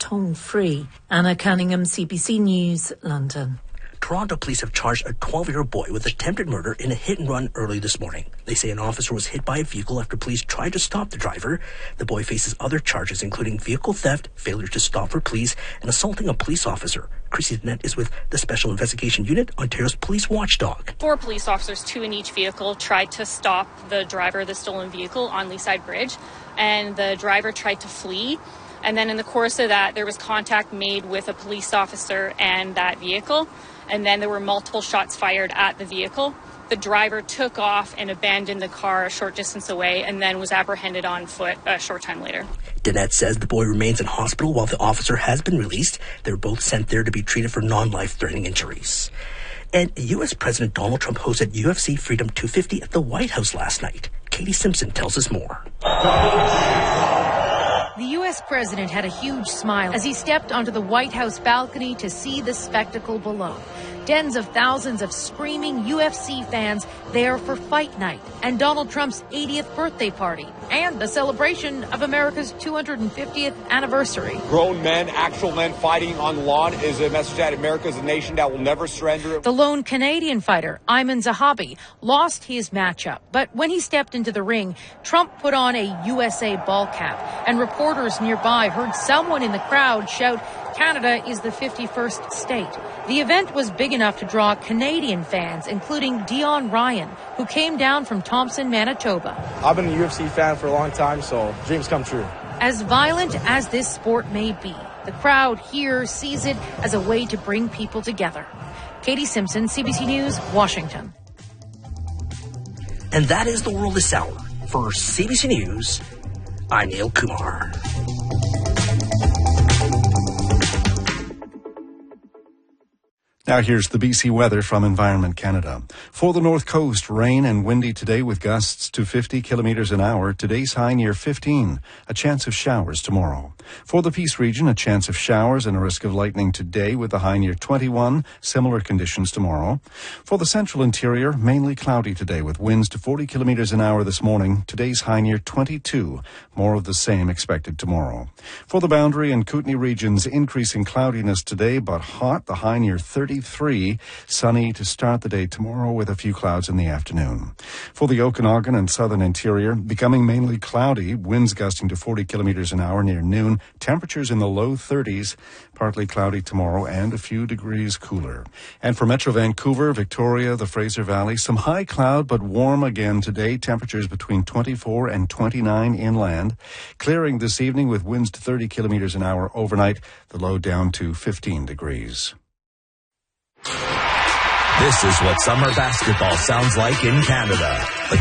toll-free. Anna Cunningham, CBC News, London. Toronto police have charged a 12-year-old boy with attempted murder in a hit-and-run early this morning. They say an officer was hit by a vehicle after police tried to stop the driver. The boy faces other charges, including vehicle theft, failure to stop for police, and assaulting a police officer. Chrissy Dennett is with the Special Investigation Unit, Ontario's police watchdog. 4 police officers, 2 in each vehicle, tried to stop the driver of the stolen vehicle on Leaside Bridge, and the driver tried to flee. And then in the course of that, there was contact made with a police officer and that vehicle. And then there were multiple shots fired at the vehicle. The driver took off and abandoned the car a short distance away and then was apprehended on foot a short time later. Dennett says the boy remains in hospital while the officer has been released. They were both sent there to be treated for non-life-threatening injuries. And U.S. President Donald Trump hosted UFC Freedom 250 at the White House last night. Katie Simpson tells us more. The U.S. president had a huge smile as he stepped onto the White House balcony to see the spectacle below. Tens of thousands of screaming UFC fans there for Fight Night and Donald Trump's 80th birthday party and the celebration of America's 250th anniversary. Grown men, actual men fighting on the lawn is a message that America is a nation that will never surrender. The lone Canadian fighter, Ayman Zahabi, lost his matchup. But when he stepped into the ring, Trump put on a USA ball cap, and reporters nearby heard someone in the crowd shout, "Canada is the 51st state." The event was big enough to draw Canadian fans, including Dion Ryan, who came down from Thompson, Manitoba. I've been a UFC fan for a long time, so dreams come true. As violent as this sport may be, the crowd here sees it as a way to bring people together. Katie Simpson, CBC News, Washington. And that is the world this hour. For CBC News, I'm Neil Kumar. Now here's the BC weather from Environment Canada. For the North Coast, rain and windy today with gusts to 50 kilometers an hour. Today's high near 15. A chance of showers tomorrow. For the Peace region, a chance of showers and a risk of lightning today with a high near 21. Similar conditions tomorrow. For the central interior, mainly cloudy today with winds to 40 kilometers an hour this morning. Today's high near 22. More of the same expected tomorrow. For the Boundary and Kootenay regions, increasing cloudiness today but hot. The high near 33. Sunny to start the day tomorrow with a few clouds in the afternoon. For the Okanagan and southern interior, becoming mainly cloudy, winds gusting to 40 kilometers an hour near noon, temperatures in the low 30s, partly cloudy tomorrow and a few degrees cooler. And for Metro Vancouver, Victoria, the Fraser Valley, some high cloud but warm again today, temperatures between 24 and 29 inland. Clearing this evening with winds to 30 kilometers an hour overnight, the low down to 15 degrees. This is what summer basketball sounds like in Canada.